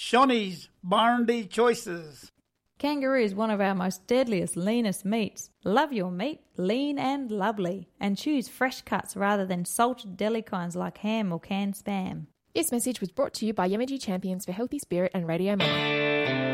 Shoney's Barndy Choices. Kangaroo is one of our most deadliest, leanest meats. Love your meat, lean and lovely. And choose fresh cuts rather than salted deli kinds like ham or canned spam. This message was brought to you by Yamaji Champions for Healthy Spirit and Radio Mama.